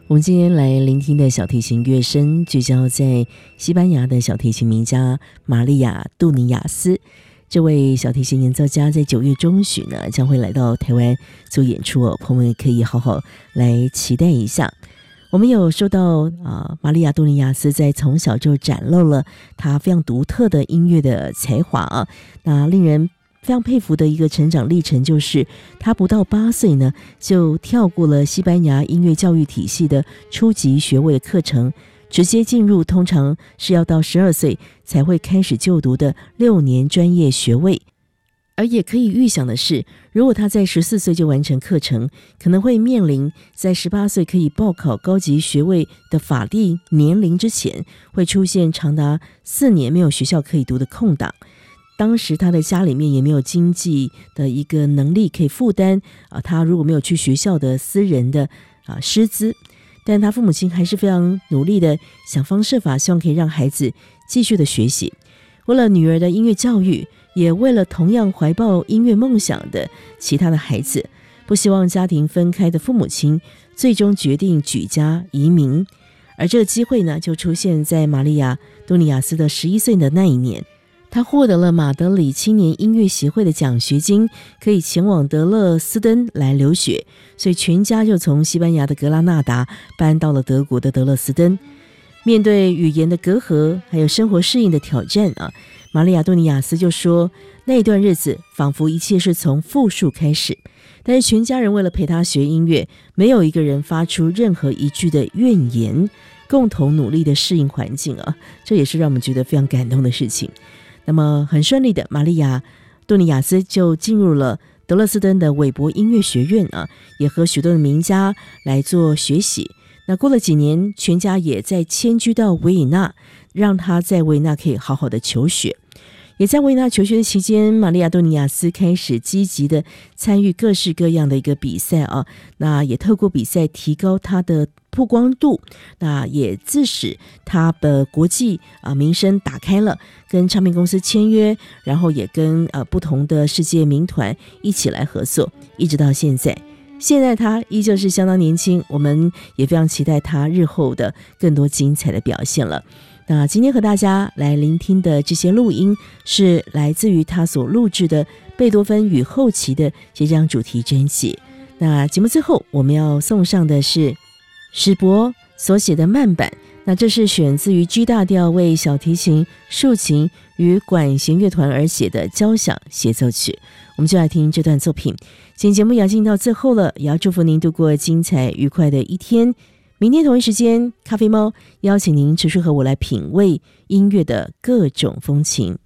我们今天来聆听的小提琴乐声聚焦在西班牙的小提琴名家玛利亚·杜尼亚斯。这位小提琴演奏家在9月中旬呢将会来到台湾做演出哦，朋友们可以好好来期待一下。我们有说到玛利亚·杜尼亚斯在从小就展露了他非常独特的音乐的才华啊，那令人非常佩服的一个成长历程，就是他不到8岁呢，就跳过了西班牙音乐教育体系的初级学位的课程，直接进入通常是要到12岁才会开始就读的6年专业学位。而也可以预想的是，如果他在14岁就完成课程，可能会面临在18岁可以报考高级学位的法定年龄之前，会出现长达4年没有学校可以读的空档。当时他的家里面也没有经济的一个能力可以负担他如果没有去学校的私人的师资，但他父母亲还是非常努力的想方设法，希望可以让孩子继续的学习。为了女儿的音乐教育，也为了同样怀抱音乐梦想的其他的孩子，不希望家庭分开的父母亲最终决定举家移民。而这个机会呢，就出现在玛利亚·杜尼亚斯的11岁的那一年。他获得了马德里青年音乐协会的奖学金，可以前往德勒斯登来留学，所以全家就从西班牙的格拉纳达搬到了德国的德勒斯登。面对语言的隔阂还有生活适应的挑战玛利亚·杜尼亚斯就说，那一段日子仿佛一切是从负数开始，但是全家人为了陪他学音乐，没有一个人发出任何一句的怨言，共同努力的适应环境这也是让我们觉得非常感动的事情。那么很顺利的，玛利亚·杜尼亚斯就进入了德勒斯登的韦伯音乐学院也和许多的名家来做学习。那过了几年，全家也在迁居到维也纳，让他在维也纳可以好好的求学。也在维也纳求学的期间，玛利亚·杜尼亚斯开始积极的参与各式各样的一个比赛那也透过比赛提高他的曝光度，那也自使他的国际名声打开了，跟唱片公司签约，然后也跟不同的世界名团一起来合作，一直到现在。现在他依旧是相当年轻，我们也非常期待他日后的更多精彩的表现了。那今天和大家来聆听的这些录音，是来自于他所录制的贝多芬与后期的这张主题专辑。那节目最后我们要送上的是史伯所写的慢板，那这是选自于 G 大调为小提琴、竖琴与管弦乐团而写的交响协奏曲。我们就来听这段作品。今天节目也要进到最后了，也要祝福您度过精彩愉快的一天。明天同一时间，咖啡猫邀请您持续和我来品味音乐的各种风情。